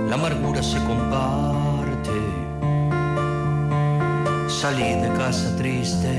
la amargura se comparte, salí de casa triste,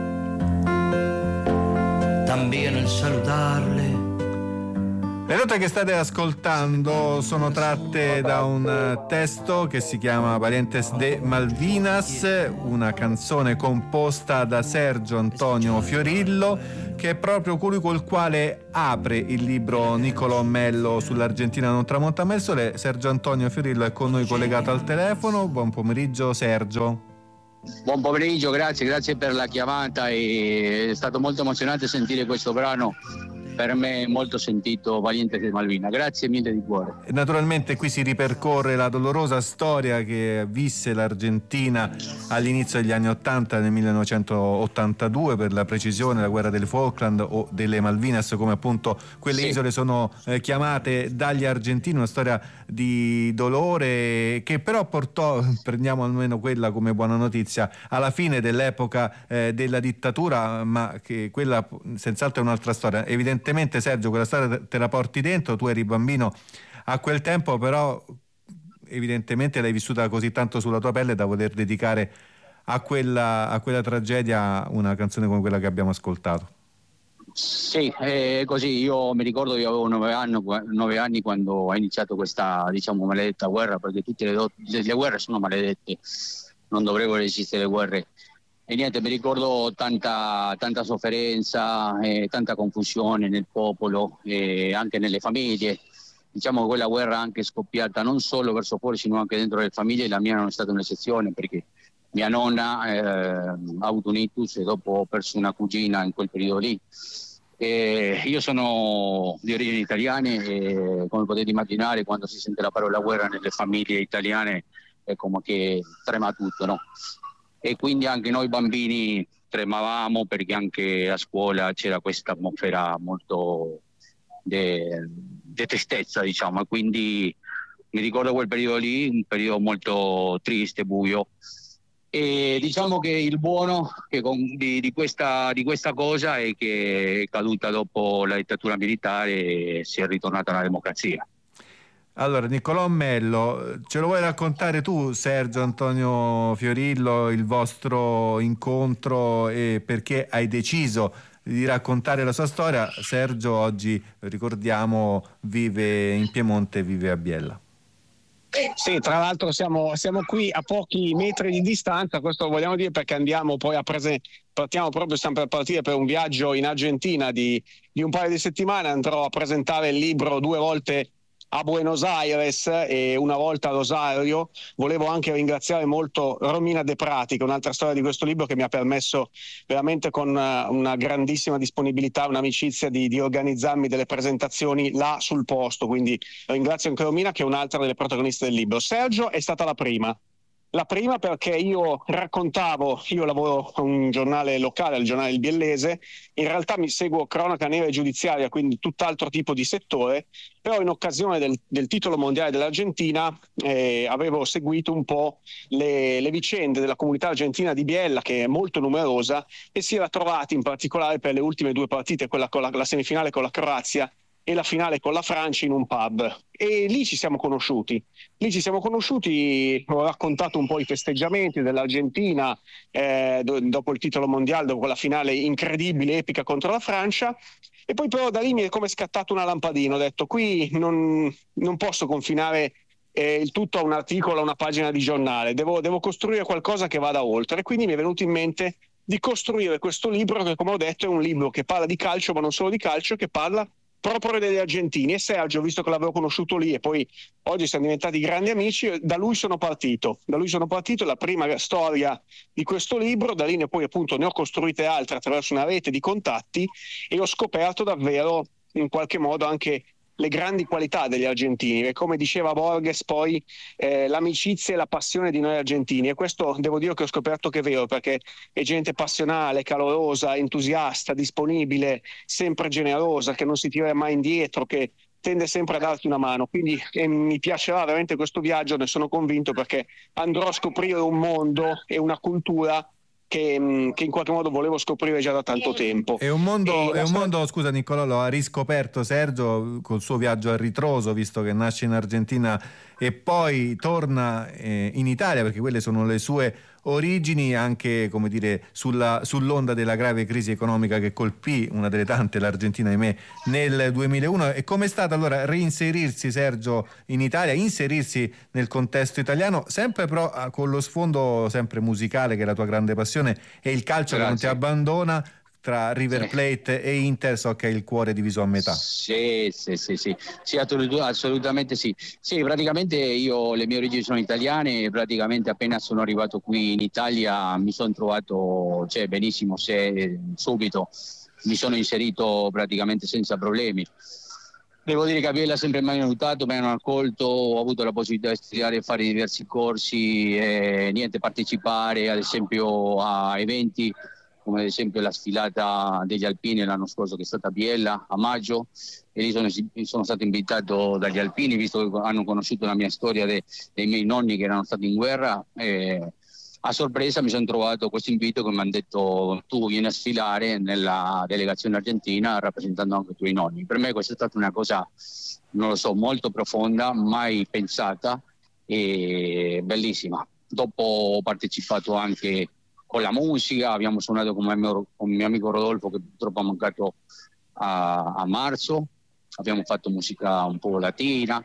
también el saludarle. Le note che state ascoltando sono tratte da un testo che si chiama Parientes de Malvinas, una canzone composta da Sergio Antonio Fiorillo, che è proprio colui col quale apre il libro Niccolò Mello sull'Argentina non tramonta mai il sole. Sergio Antonio Fiorillo è con noi collegato al telefono. Buon pomeriggio Sergio. Buon pomeriggio, grazie per la chiamata, è stato molto emozionante sentire questo brano, per me molto sentito, Valiente di Malvina. Grazie mille di cuore. Naturalmente qui si ripercorre la dolorosa storia che visse l'Argentina all'inizio degli anni 80, nel 1982 per la precisione, la guerra delle Falkland o delle Malvinas, come appunto quelle isole sono chiamate dagli argentini, una storia di dolore che però portò, prendiamo almeno quella come buona notizia, alla fine dell'epoca della dittatura, ma che quella senz'altro è un'altra storia. Evidentemente Sergio quella storia te la porti dentro, tu eri bambino a quel tempo, però evidentemente l'hai vissuta così tanto sulla tua pelle da voler dedicare a quella tragedia una canzone come quella che abbiamo ascoltato. Sì, è così. Io mi ricordo che avevo 9 anni quando ho iniziato questa, diciamo, maledetta guerra, perché tutte le guerre sono maledette, non dovrebbero esistere guerre. E niente, mi ricordo tanta sofferenza, tanta confusione nel popolo e anche nelle famiglie. Diciamo che quella guerra anche scoppiata non solo verso fuori, sino anche dentro le famiglie. La mia non è stata un'eccezione, perché mia nonna ha avuto un ictus e dopo ho perso una cugina in quel periodo lì. Io sono di origini italiane e, come potete immaginare, quando si sente la parola guerra nelle famiglie italiane è come che trema tutto, no? E quindi anche noi bambini tremavamo, perché anche a scuola c'era questa atmosfera molto di tristezza, diciamo, e quindi mi ricordo quel periodo lì, un periodo molto triste, buio, e diciamo che il buono di questa cosa è che è caduta dopo la dittatura militare e si è ritornata alla democrazia. Allora, Niccolò Mello, ce lo vuoi raccontare tu, Sergio Antonio Fiorillo, il vostro incontro e perché hai deciso di raccontare la sua storia? Sergio oggi, ricordiamo, vive in Piemonte, vive a Biella. Sì, tra l'altro siamo qui a pochi metri di distanza, questo lo vogliamo dire perché andiamo poi partiamo proprio, stiamo per partire per un viaggio in Argentina di un paio di settimane. Andrò a presentare il libro 2 volte a Buenos Aires e una volta a Rosario. Volevo anche ringraziare molto Romina De Prati, che è un'altra storia di questo libro, che mi ha permesso veramente con una grandissima disponibilità, un'amicizia di organizzarmi delle presentazioni là sul posto, quindi ringrazio anche Romina, che è un'altra delle protagoniste del libro. Sergio è stata la prima perché io lavoro a un giornale locale, al giornale Il Biellese. In realtà mi seguo cronaca nera e giudiziaria, quindi tutt'altro tipo di settore, però in occasione del titolo mondiale dell'Argentina avevo seguito un po' le vicende della comunità argentina di Biella, che è molto numerosa, e si era trovati in particolare per le ultime 2 partite, quella con la semifinale con la Croazia e la finale con la Francia, in un pub, e lì ci siamo conosciuti, ho raccontato un po' i festeggiamenti dell'Argentina dopo il titolo mondiale, dopo la finale incredibile, epica contro la Francia, e poi però da lì mi è come scattata una lampadina. Ho detto: qui non posso confinare il tutto a un articolo, a una pagina di giornale, devo costruire qualcosa che vada oltre, e quindi mi è venuto in mente di costruire questo libro, che, come ho detto, è un libro che parla di calcio, ma non solo di calcio, che parla proprio degli argentini. E Sergio, visto che l'avevo conosciuto lì e poi oggi siamo diventati grandi amici, da lui sono partito, la prima storia di questo libro. Da lì poi appunto ne ho costruite altre attraverso una rete di contatti, e ho scoperto davvero in qualche modo anche le grandi qualità degli argentini, e come diceva Borges poi l'amicizia e la passione di noi argentini, e questo devo dire che ho scoperto che è vero, perché è gente passionale, calorosa, entusiasta, disponibile, sempre generosa, che non si tira mai indietro, che tende sempre a darti una mano. Quindi mi piacerà veramente questo viaggio, ne sono convinto, perché andrò a scoprire un mondo e una cultura che in qualche modo volevo scoprire già da tanto tempo. È un mondo, scusa Niccolò, lo ha riscoperto Sergio col suo viaggio a ritroso, visto che nasce in Argentina e poi torna in Italia, perché quelle sono le sue origini, anche, come dire, sull'onda della grave crisi economica che colpì una delle tante, l'Argentina, ahimè, nel 2001. E com'è stato allora reinserirsi, Sergio, in Italia, inserirsi nel contesto italiano, sempre però con lo sfondo sempre musicale, che è la tua grande passione, e il calcio che non ti abbandona, tra River Plate e Inter, so che è il cuore diviso a metà. Sì, assolutamente sì. Sì, praticamente io, le mie origini sono italiane e praticamente appena sono arrivato qui in Italia mi sono trovato benissimo, subito mi sono inserito praticamente senza problemi. Devo dire che a Biella sempre mi hanno aiutato, mi hanno accolto, ho avuto la possibilità di studiare e fare diversi corsi e partecipare ad esempio a eventi come ad esempio la sfilata degli alpini l'anno scorso che è stata a Biella a maggio, e lì sono stato invitato dagli alpini, visto che hanno conosciuto la mia storia dei miei nonni che erano stati in guerra. A sorpresa mi sono trovato questo invito che mi hanno detto: tu vieni a sfilare nella delegazione argentina rappresentando anche i tuoi nonni. Per me questa è stata una cosa, non lo so, molto profonda, mai pensata e bellissima. Dopo ho partecipato anche con la musica, abbiamo suonato con mio amico Rodolfo, che purtroppo ha mancato a marzo, abbiamo fatto musica un po' latina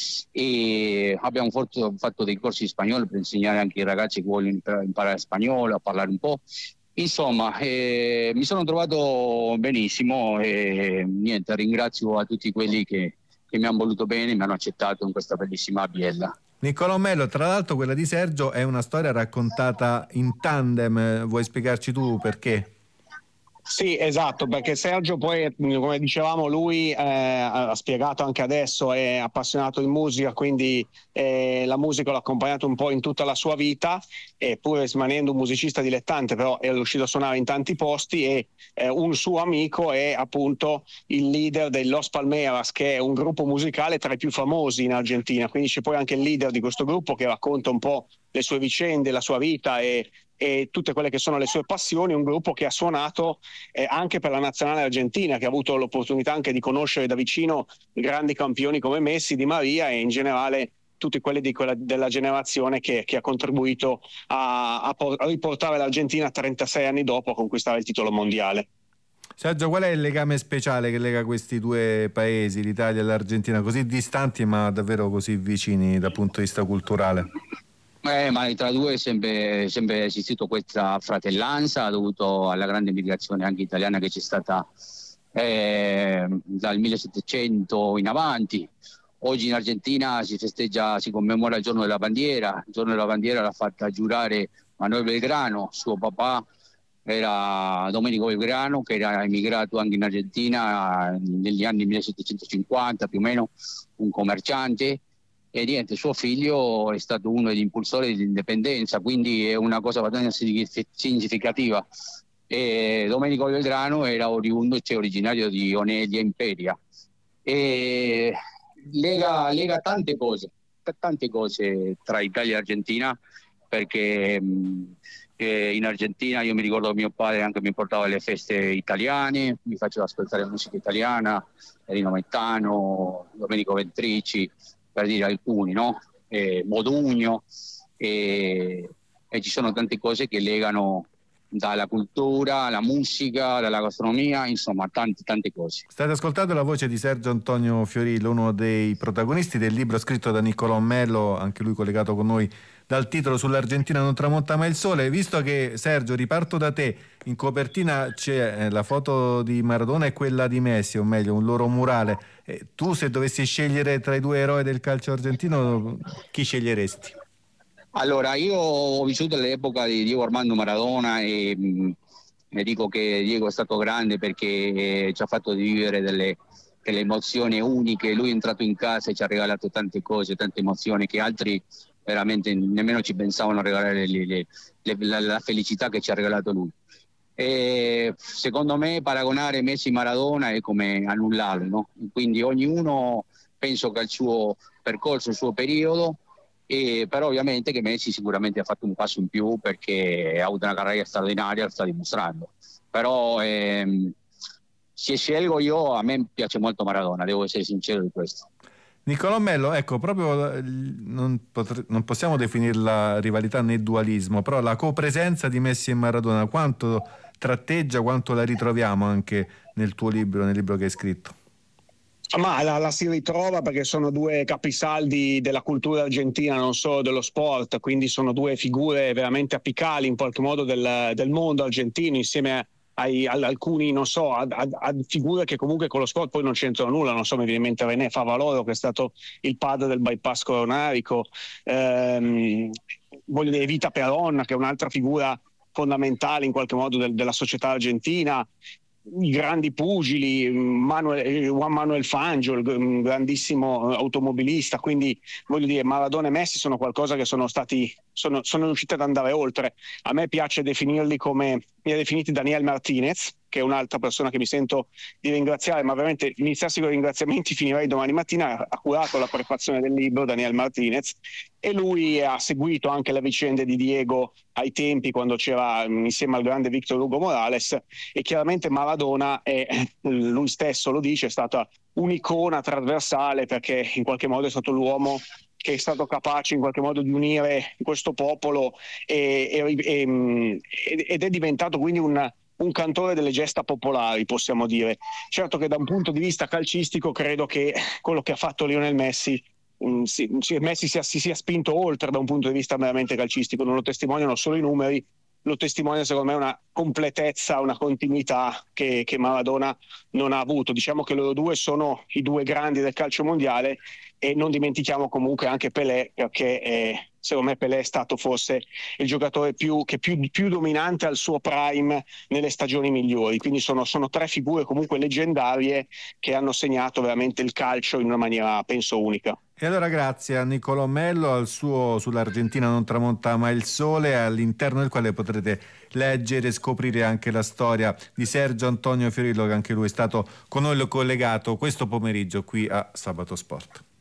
e abbiamo fatto dei corsi di spagnolo per insegnare anche ai ragazzi che vogliono imparare spagnolo, a parlare un po'. Insomma, mi sono trovato benissimo e niente, ringrazio a tutti quelli che mi hanno voluto bene, mi hanno accettato in questa bellissima Biella. Niccolò Mello, tra l'altro quella di Sergio è una storia raccontata in tandem, vuoi spiegarci tu perché? Sì, esatto, perché Sergio poi, come dicevamo, lui ha spiegato anche adesso, è appassionato di musica, quindi la musica l'ha accompagnato un po' in tutta la sua vita, e pur rimanendo un musicista dilettante, però è riuscito a suonare in tanti posti, e un suo amico è appunto il leader dei Los Palmeras, che è un gruppo musicale tra i più famosi in Argentina, quindi c'è poi anche il leader di questo gruppo che racconta un po' le sue vicende, la sua vita e tutte quelle che sono le sue passioni. Un gruppo che ha suonato anche per la nazionale argentina, che ha avuto l'opportunità anche di conoscere da vicino grandi campioni come Messi, Di Maria e in generale tutti quelli della generazione che ha contribuito a riportare l'Argentina 36 anni dopo a conquistare il titolo mondiale. Sergio, qual è il legame speciale che lega questi due paesi, l'Italia e l'Argentina, così distanti ma davvero così vicini dal punto di vista culturale? Ma tra due è sempre esistito questa fratellanza, dovuto alla grande migrazione anche italiana che c'è stata dal 1700 in avanti. Oggi in Argentina si commemora il giorno della bandiera. Il giorno della bandiera l'ha fatta giurare Manuel Belgrano, suo papà era Domenico Belgrano, che era emigrato anche in Argentina negli anni 1750 più o meno, un commerciante. E niente, suo figlio è stato uno degli impulsori dell'indipendenza, quindi è una cosa abbastanza significativa. E Domenico Belgrano era originario di Onelia Imperia e lega tante cose tra Italia e Argentina, perché in Argentina io mi ricordo che mio padre anche mi portava alle feste italiane, mi faceva ascoltare musica italiana, Rino Gaetano, Domenico Ventrici, per dire alcuni, no? Modugno, e ci sono tante cose che legano dalla cultura, alla musica, dalla gastronomia, insomma tante cose. State ascoltando la voce di Sergio Antonio Fiorillo, uno dei protagonisti del libro scritto da Niccolò Mello, anche lui collegato con noi dal titolo Sull'Argentina non tramonta mai il sole. Visto che, Sergio, riparto da te, in copertina c'è la foto di Maradona e quella di Messi, o meglio un loro murale. Tu, se dovessi scegliere tra i due eroi del calcio argentino, chi sceglieresti? Allora, io ho vissuto l'epoca di Diego Armando Maradona e dico che Diego è stato grande perché ci ha fatto vivere delle emozioni uniche. Lui è entrato in casa e ci ha regalato tante cose, tante emozioni che altri veramente nemmeno ci pensavano a regalare la felicità che ci ha regalato lui. E secondo me paragonare Messi e Maradona è come annullarlo, no? Quindi ognuno penso che ha il suo percorso, il suo periodo, Però ovviamente che Messi sicuramente ha fatto un passo in più perché ha avuto una carriera straordinaria, lo sta dimostrando. Però se scelgo io, a me piace molto Maradona, devo essere sincero di questo. Niccolò Mello, ecco, proprio non possiamo definirla rivalità né dualismo, però la copresenza di Messi e Maradona, quanto tratteggia, quanto la ritroviamo anche nel tuo libro, nel libro che hai scritto? Ma la si ritrova perché sono due capisaldi della cultura argentina, non solo dello sport, quindi sono due figure veramente apicali in qualche modo del mondo argentino, insieme ad alcuni, non so, a figure che comunque con lo sport poi non c'entrano nulla. Non so, mi viene in mente René Favaloro, che è stato il padre del bypass coronarico, voglio dire Vita Perón, che è un'altra figura fondamentale in qualche modo della società argentina, i grandi pugili, Juan Manuel Fangio, il grandissimo automobilista. Quindi voglio dire, Maradona e Messi sono qualcosa che sono riusciti ad andare oltre. A me piace definirli come mi ha definiti Daniel Martinez, che è un'altra persona che mi sento di ringraziare, ma veramente iniziassi con i ringraziamenti finirei domani mattina. Ha curato la prefazione del libro Daniel Martinez, e lui ha seguito anche le vicende di Diego ai tempi quando c'era insieme al grande Victor Hugo Morales, e chiaramente Maradona lui stesso lo dice, è stata un'icona trasversale, perché in qualche modo è stato l'uomo che è stato capace in qualche modo di unire questo popolo ed è diventato quindi un cantore delle gesta popolari, possiamo dire. Certo che da un punto di vista calcistico credo che quello che ha fatto Lionel Messi, Messi si sia spinto oltre da un punto di vista meramente calcistico. Non lo testimoniano solo i numeri, lo testimonia secondo me una completezza, una continuità che Maradona non ha avuto. Diciamo che loro due sono i due grandi del calcio mondiale, e non dimentichiamo comunque anche Pelé, perché secondo me Pelé è stato forse il giocatore più dominante al suo prime nelle stagioni migliori. Quindi sono tre figure comunque leggendarie che hanno segnato veramente il calcio in una maniera, penso, unica. E allora grazie a Niccolò Mello, al suo Sull'Argentina non tramonta mai il sole, all'interno del quale potrete leggere e scoprire anche la storia di Sergio Antonio Fiorillo, che anche lui è stato con noi collegato questo pomeriggio qui a Sabato Sport.